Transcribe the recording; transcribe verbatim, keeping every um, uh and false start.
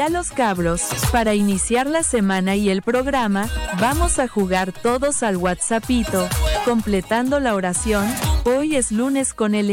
a los cabros, para iniciar la semana y el programa, vamos a jugar todos al WhatsAppito, completando la oración, hoy es lunes con el